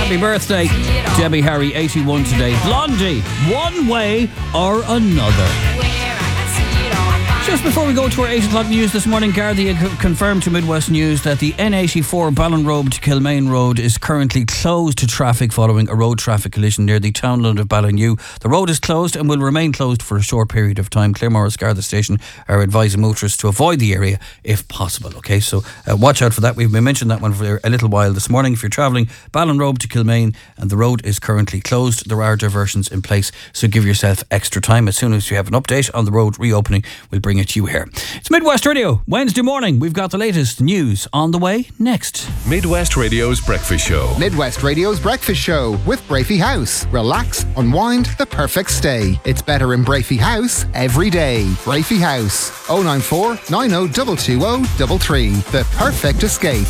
Happy birthday, Debbie Harry, 81 today. Blondie, One Way or Another. Just before we go to our 8 o'clock news this morning, Gardaí confirmed to Midwest News that the N84 Ballinrobe to Kilmaine Road is currently closed to traffic following a road traffic collision near the townland of Ballinew. The road is closed and will remain closed for a short period of time. Claremorris Garda Station are advising motorists to avoid the area if possible. Okay, so watch out for that. We've been mentioning that one for a little while this morning. If you're travelling Ballinrobe to Kilmaine and the road is currently closed, there are diversions in place, so give yourself extra time. As soon as you have an update on the road reopening, we'll bring it to you here. It's Midwest Radio, Wednesday morning. We've got the latest news on the way next. Midwest Radio's Breakfast Show. Midwest Radio's Breakfast Show with Brafey House. Relax, unwind, the perfect stay. It's better in Brafey House every day. Brafey House, 094 90 220 the perfect escape.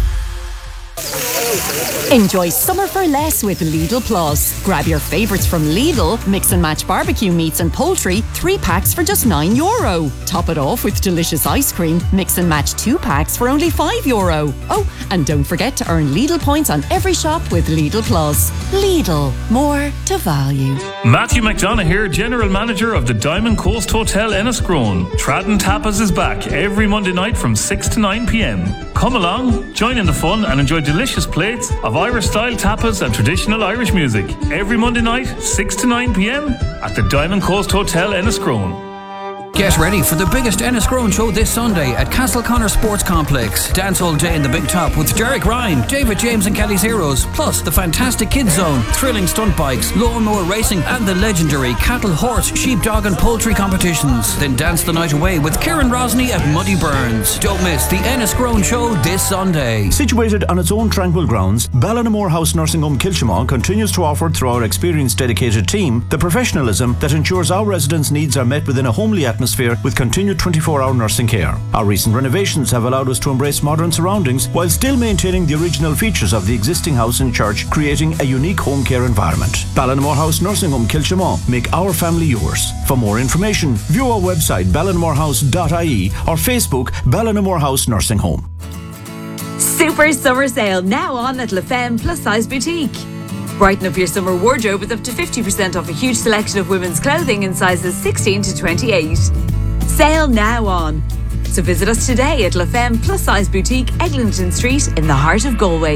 Enjoy summer for less with Lidl Plus. Grab your favourites from Lidl, mix and match barbecue meats and poultry, 3 packs for just €9. Top it off with delicious ice cream, mix and match 2 packs for only €5. Oh, and don't forget to earn Lidl points on every shop with Lidl Plus. Lidl, more to value. Matthew McDonough here, General Manager of the Diamond Coast Hotel Enniscrone. Tradden Tapas is back every Monday night from 6 to 9 p.m. Come along, join in the fun and enjoy delicious plates of Irish-style tapas and traditional Irish music. Every Monday night, 6 to 9 p.m. at the Diamond Coast Hotel Enniscrone. Get ready for the biggest Enniscrone show this Sunday at Castleconnor Sports Complex. Dance all day in the Big Top with Derek Ryan, David James and Kelly's Heroes, plus the fantastic Kids Zone, thrilling stunt bikes, lawnmower racing and the legendary cattle, horse, sheep, dog and poultry competitions. Then dance the night away with Kieran Rosny at Muddy Burns. Don't miss the Enniscrone show this Sunday. Situated on its own tranquil grounds, Ballinamore House Nursing Home Kilshamon continues to offer, through our experienced dedicated team, the professionalism that ensures our residents' needs are met within a homely atmosphere with continued 24-hour nursing care. Our recent renovations have allowed us to embrace modern surroundings while still maintaining the original features of the existing house and church, creating a unique home care environment. Ballinamore House Nursing Home Kilshamon. Make our family yours. For more information, view our website ballinmorehouse.ie or Facebook Ballinamore House Nursing Home. Super summer sale now on at La Femme Plus Size Boutique. Brighten up your summer wardrobe with up to 50% off a huge selection of women's clothing in sizes 16 to 28. Sale now on. So visit us today at La Femme Plus Size Boutique, Eglinton Street in the heart of Galway.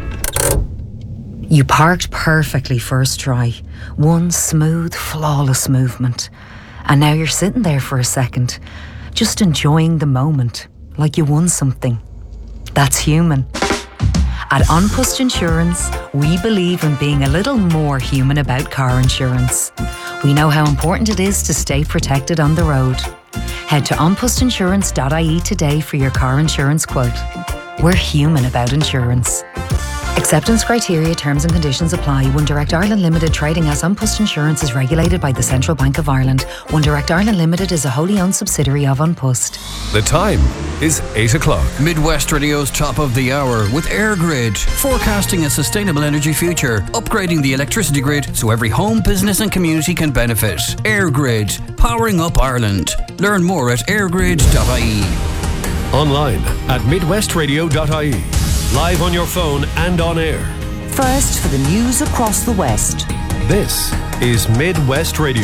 You parked perfectly first try. One smooth, flawless movement. And now you're sitting there for a second, just enjoying the moment, like you won something. That's human. At An Post Insurance, we believe in being a little more human about car insurance. We know how important it is to stay protected on the road. Head to onpostinsurance.ie today for your car insurance quote. We're human about insurance. Acceptance criteria, terms and conditions apply. One Direct Ireland Limited, trading as An Post Insurance, is regulated by the Central Bank of Ireland. One Direct Ireland Limited is a wholly owned subsidiary of An Post. The time is 8 o'clock. Midwest Radio's top of the hour with EirGrid, forecasting a sustainable energy future, upgrading the electricity grid so every home, business and community can benefit. EirGrid, powering up Ireland. Learn more at airgrid.ie. Online at midwestradio.ie. Live on your phone and on air. First for the news across the West. This is Midwest Radio.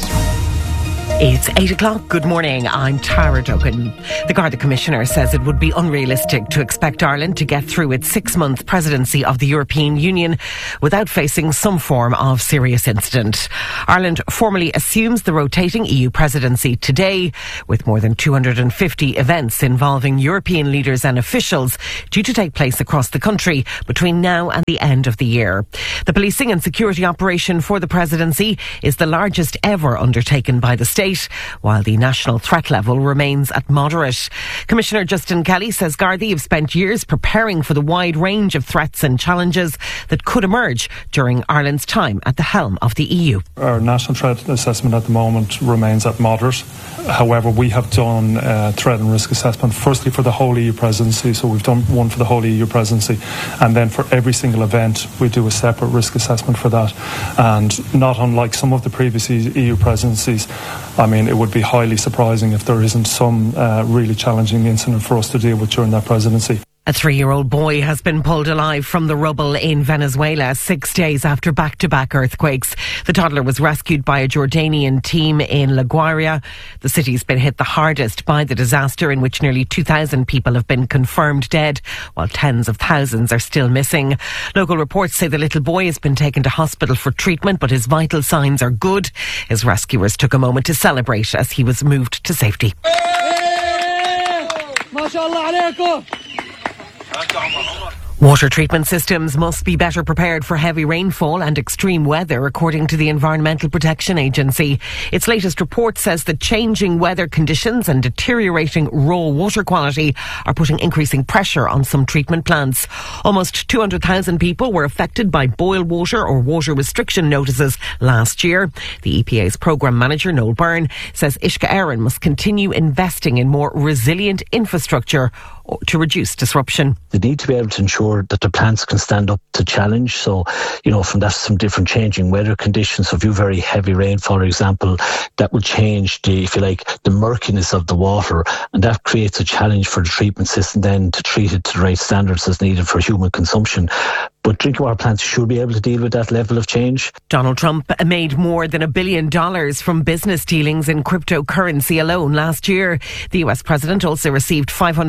It's 8 o'clock. Good morning. I'm Tara Duggan. The Garda Commissioner says it would be unrealistic to expect Ireland to get through its 6-month presidency of the European Union without facing some form of serious incident. Ireland formally assumes the rotating EU presidency today, with more than 250 events involving European leaders and officials due to take place across the country between now and the end of the year. The policing and security operation for the presidency is the largest ever undertaken by the state, while the national threat level remains at moderate. Commissioner Justin Kelly says Gardaí have spent years preparing for the wide range of threats and challenges that could emerge during Ireland's time at the helm of the EU. Our national threat assessment at the moment remains at moderate. However, we have done threat and risk assessment firstly for the whole EU presidency, so we've done one for the whole EU presidency, and then for every single event we do a separate risk assessment for that. And not unlike some of the previous EU presidencies, I mean, it would be highly surprising if there isn't some really challenging incident for us to deal with during that presidency. A 3-year-old boy has been pulled alive from the rubble in Venezuela 6 days after back-to-back earthquakes. The toddler was rescued by a Jordanian team in La Guaira. The city's been hit the hardest by the disaster, in which nearly 2,000 people have been confirmed dead, while tens of thousands are still missing. Local reports say the little boy has been taken to hospital for treatment, but his vital signs are good. His rescuers took a moment to celebrate as he was moved to safety. Water treatment systems must be better prepared for heavy rainfall and extreme weather, according to the Environmental Protection Agency. Its latest report says that changing weather conditions and deteriorating raw water quality are putting increasing pressure on some treatment plants. Almost 200,000 people were affected by boil water or water restriction notices last year. The EPA's programme manager, Noel Byrne, says Uisce Éireann must continue investing in more resilient infrastructure to reduce disruption. They need to be able to ensure that the plants can stand up to challenge. So, from that, some different changing weather conditions. So if you have very heavy rainfall, for example, that will change the murkiness of the water, and that creates a challenge for the treatment system then to treat it to the right standards as needed for human consumption. But drinking water plants should be able to deal with that level of change. Donald Trump made more than $1 billion from business dealings in cryptocurrency alone last year. The US president also received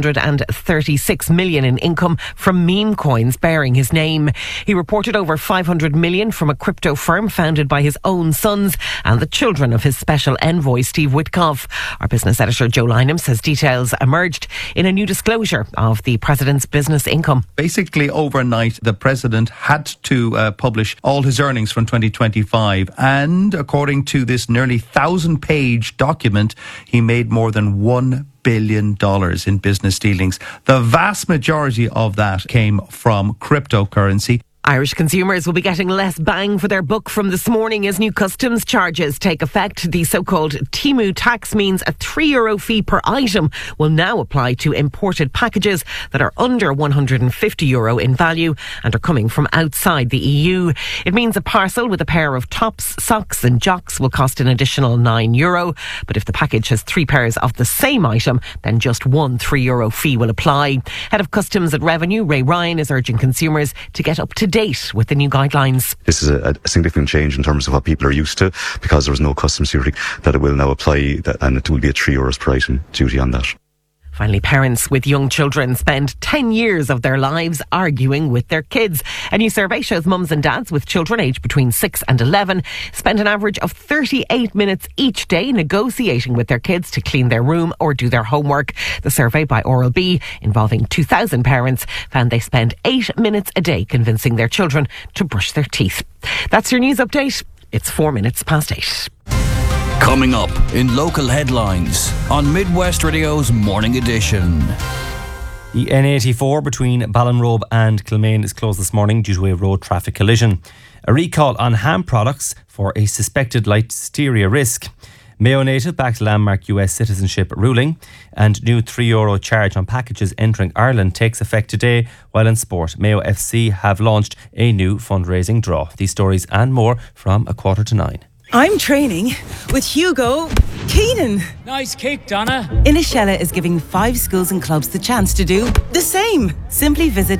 $536 million in income from meme coins bearing his name. He reported over $500 million from a crypto firm founded by his own sons and the children of his special envoy, Steve Witkoff. Our business editor, Joe Lynham, says details emerged in a new disclosure of the president's business income. Basically, overnight, the president had to publish all his earnings from 2025, and according to this nearly 1,000-page document, he made more than $1 billion in business dealings. The vast majority of that came from cryptocurrency. Irish consumers will be getting less bang for their buck from this morning as new customs charges take effect. The so-called Temu tax means a €3 fee per item will now apply to imported packages that are under €150 in value and are coming from outside the EU. It means a parcel with a pair of tops, socks and jocks will cost an additional €9. But if the package has 3 pairs of the same item, then just one €3 fee will apply. Head of Customs at Revenue, Ray Ryan, is urging consumers to get up to date with the new guidelines. This is a significant change in terms of what people are used to, because there was no customs duty, that it will now apply, and it will be a €3 per item duty on that. Finally, parents with young children spend 10 years of their lives arguing with their kids. A new survey shows mums and dads with children aged between 6 and 11 spend an average of 38 minutes each day negotiating with their kids to clean their room or do their homework. The survey by Oral-B, involving 2,000 parents, found they spend 8 minutes a day convincing their children to brush their teeth. That's your news update. It's 4 minutes past 8. Coming up in local headlines on Midwest Radio's Morning Edition. The N84 between Ballinrobe and Kilmaine is closed this morning due to a road traffic collision. A recall on ham products for a suspected listeria risk. Mayo native backed landmark US citizenship ruling, and new €3 charge on packages entering Ireland takes effect today. While in sport, Mayo FC have launched a new fundraising draw. These stories and more from 8:45. I'm training with Hugo Keenan. Nice kick, Donna. Inishella is giving 5 schools and clubs the chance to do the same. Simply visit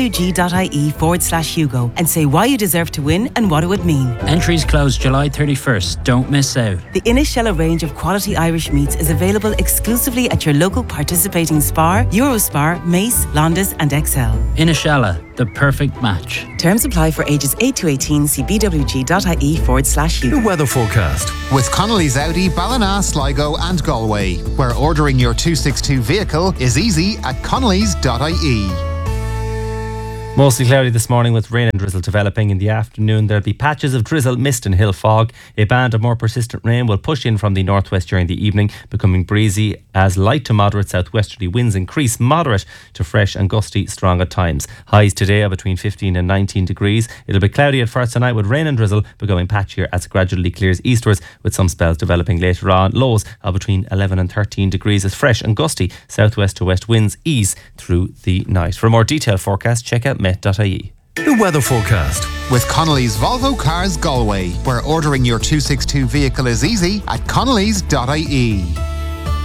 bwg.ie/Hugo and say why you deserve to win and what it would mean. Entries close July 31st. Don't miss out. The Inishella range of quality Irish meats is available exclusively at your local participating Spar, Eurospar, Mace, Londis and XL. Inishella, the perfect match. Terms apply for ages 8 to 18. See bwg.ie/Hugo. Weather forecast. With Connolly's Audi, Ballina, Sligo and Galway, where ordering your 262 vehicle is easy at connellys.ie. Mostly cloudy this morning with rain and drizzle developing. In the afternoon there'll be patches of drizzle, mist and hill fog. A band of more persistent rain will push in from the northwest during the evening, becoming breezy as light to moderate southwesterly winds increase, moderate to fresh and gusty strong at times. Highs today are between 15 and 19 degrees. It'll be cloudy at first tonight with rain and drizzle becoming patchier as it gradually clears eastwards, with some spells developing later on. Lows are between 11 and 13 degrees as fresh and gusty southwest to west winds ease through the night. For a more detailed forecast, check out met.ie. The weather forecast. With Connolly's Volvo Cars Galway, where ordering your 262 vehicle is easy at connellys.ie.